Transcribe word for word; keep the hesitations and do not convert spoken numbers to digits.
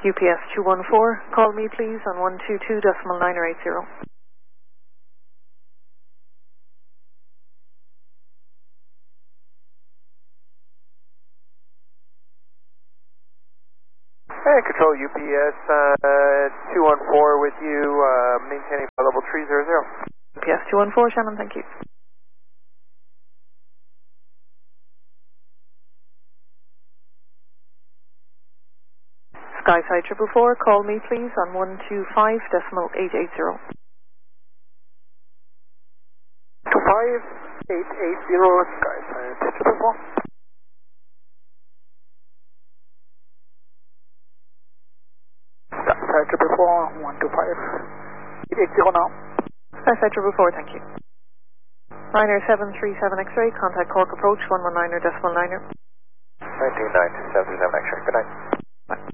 U P S two one four, call me please on one two two decimal nine or eight zero. Hey, control U P S uh, two one four with you, uh, maintaining level three zero zero. U P S two one four, Shannon, thank you. Skyfly triple four, call me please on one two five decimal eight eight zero. two five eight eight zero, Skyfly triple four. Skyfly triple four, one two five eight eight zero now. Skyfly triple four, thank you. Ryanair seven three seven X-ray, contact Cork approach one one nine decimal niner. nineteen nine two seven seven X-ray, good night.